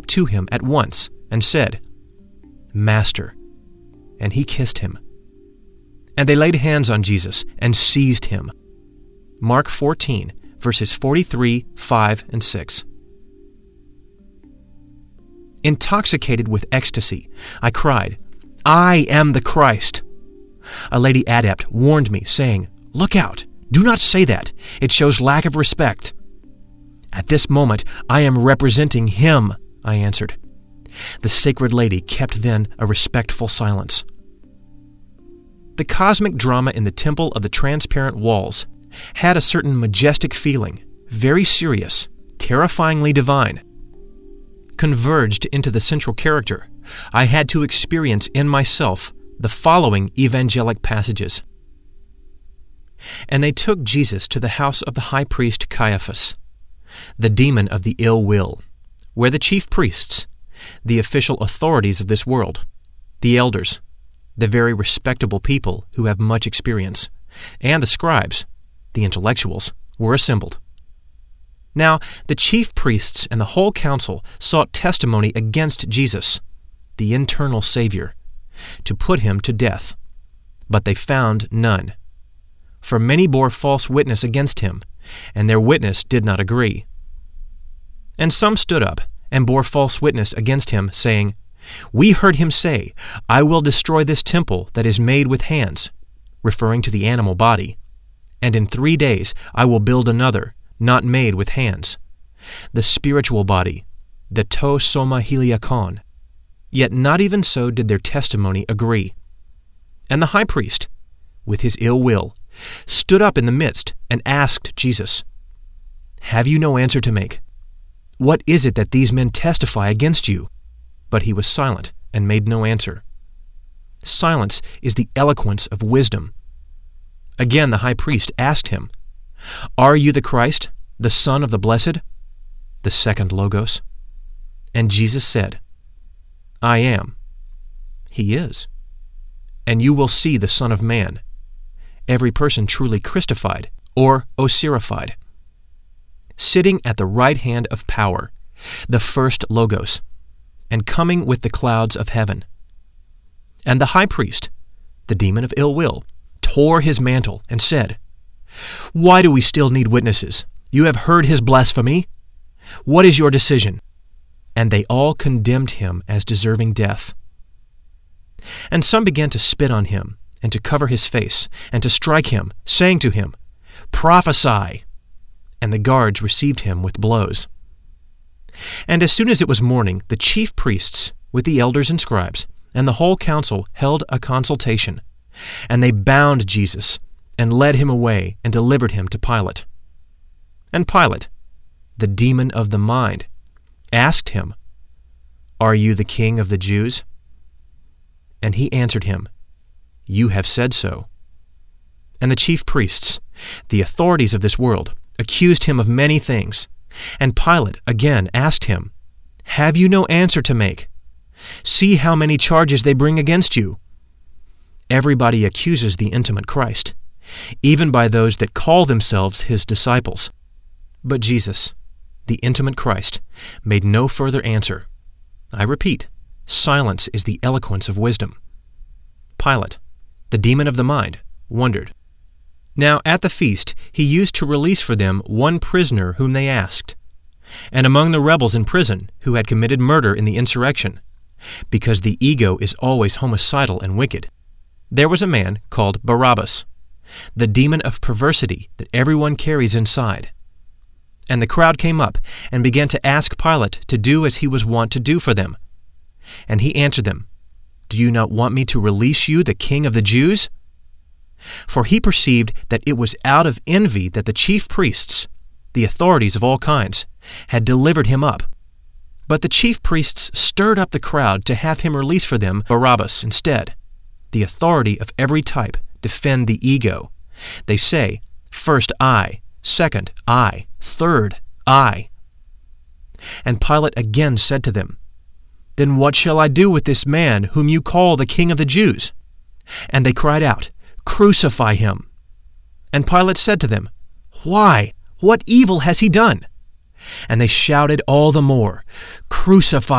to him at once and said, "Master," and he kissed him. And they laid hands on Jesus and seized him. Mark 14, verses 43, 5, and 6. Intoxicated with ecstasy, I cried, "I am the Christ." A lady adept warned me, saying, "Look out! Do not say that. It shows lack of respect." "At this moment, I am representing him," I answered. The sacred lady kept then a respectful silence. The cosmic drama in the Temple of the Transparent Walls had a certain majestic feeling, very serious, terrifyingly divine. Converged into the central character, I had to experience in myself the following evangelic passages. And they took Jesus to the house of the high priest Caiaphas, the demon of the ill will, where the chief priests, the official authorities of this world, the elders, the very respectable people who have much experience, and the scribes, the intellectuals, were assembled. Now the chief priests and the whole council sought testimony against Jesus, the eternal Savior, to put him to death. But they found none. For many bore false witness against him, and their witness did not agree. And some stood up and bore false witness against him, saying, "We heard him say, 'I will destroy this temple that is made with hands,'" referring to the animal body, "and in 3 days I will build another, not made with hands, the spiritual body, the to soma heliakon." Yet not even so did their testimony agree. And the high priest, with his ill will, stood up in the midst and asked Jesus, "Have you no answer to make? What is it that these men testify against you?" But he was silent and made no answer. Silence is the eloquence of wisdom. Again the high priest asked him, "Are you the Christ, the Son of the Blessed?" The second Logos. And Jesus said, "I am." He is. "And you will see the Son of Man," every person truly Christified or Osirified, sitting at the right hand of power, the first Logos, and coming with the clouds of heaven. And the high priest, the demon of ill will, tore his mantle and said, "Why do we still need witnesses? You have heard his blasphemy. What is your decision?" And they all condemned him as deserving death. And some began to spit on him, and to cover his face, and to strike him, saying to him, "Prophesy!" And the guards received him with blows. And as soon as it was morning, the chief priests, with the elders and scribes, and the whole council held a consultation, and they bound Jesus, and led him away, and delivered him to Pilate. And Pilate, the demon of the mind, asked him, "Are you the king of the Jews?" And he answered him, "You have said so." And the chief priests, the authorities of this world, accused him of many things. And Pilate again asked him, "Have you no answer to make? See how many charges they bring against you." Everybody accuses the intimate Christ, even by those that call themselves his disciples. But Jesus, the intimate Christ, made no further answer. I repeat, silence is the eloquence of wisdom. Pilate, the demon of the mind, wondered. Now at the feast he used to release for them one prisoner whom they asked. And among the rebels in prison who had committed murder in the insurrection, because the ego is always homicidal and wicked, there was a man called Barabbas, the demon of perversity that everyone carries inside. And the crowd came up and began to ask Pilate to do as he was wont to do for them. And he answered them, "Do you not want me to release you, the king of the Jews?" For he perceived that it was out of envy that the chief priests, the authorities of all kinds, had delivered him up. But the chief priests stirred up the crowd to have him release for them Barabbas instead. The authority of every type defend the ego. They say, first I, second I, third I. And Pilate again said to them, "Then what shall I do with this man whom you call the King of the Jews?" And they cried out, "Crucify him." And Pilate said to them, "Why? What evil has he done?" And they shouted all the more, "Crucify